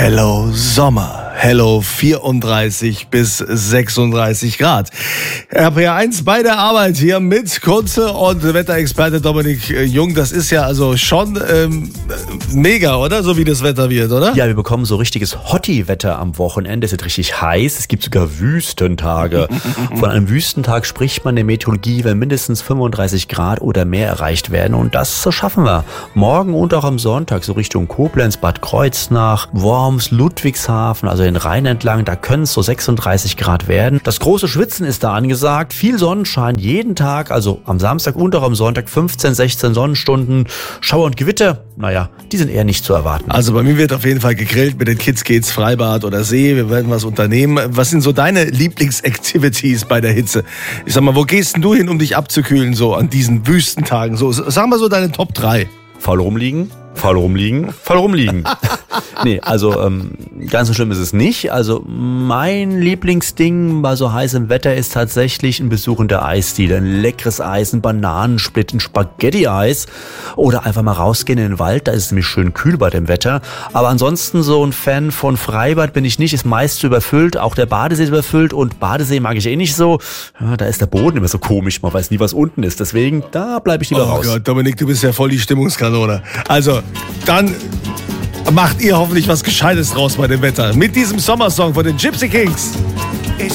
Hello Sommer, hello 34 bis 36 Grad. RPR1 bei der Arbeit hier mit Kunze und Wetterexperte Dominik Jung. Das ist ja also schon mega, oder? So wie das Wetter wird, oder? Ja, wir bekommen so richtiges Hottie-Wetter am Wochenende. Es wird richtig heiß. Es gibt sogar Wüstentage. Von einem Wüstentag spricht man in der Meteorologie, wenn mindestens 35 Grad oder mehr erreicht werden. Und das schaffen wir. Morgen und auch am Sonntag so Richtung Koblenz, Bad Kreuznach, Worms, Ludwigshafen, also den Rhein entlang. Da können es so 36 Grad werden. Das große Schwitzen ist da angesagt. Viel Sonnenschein jeden Tag, also am Samstag und auch am Sonntag 15, 16 Sonnenstunden. Schauer und Gewitter, naja, die sind eher nicht zu erwarten. Also bei mir wird auf jeden Fall gegrillt. Mit den Kids geht's Freibad oder See. Wir werden was unternehmen. Was sind so deine Lieblingsactivities bei der Hitze? Ich sag mal, wo gehst denn du hin, um dich abzukühlen, so an diesen Wüstentagen? So, sag mal so deine Top 3. Faul rumliegen. Nee, also ganz so schlimm ist es nicht. Also mein Lieblingsding bei so heißem Wetter ist tatsächlich ein Besuch in der Eisdiele. Ein leckeres Eis, ein Bananensplit, ein Spaghetti-Eis. Oder einfach mal rausgehen in den Wald, da ist es nämlich schön kühl bei dem Wetter. Aber ansonsten so ein Fan von Freibad bin ich nicht, ist meist zu überfüllt. Auch der Badesee ist überfüllt und Badesee mag ich eh nicht so. Ja, da ist der Boden immer so komisch, man weiß nie, was unten ist. Deswegen, da bleibe ich lieber raus. Oh Gott, Dominik, du bist ja voll die Stimmungskanone. Also, dann macht ihr hoffentlich was Gescheites draus bei dem Wetter. Mit diesem Sommersong von den Gypsy Kings.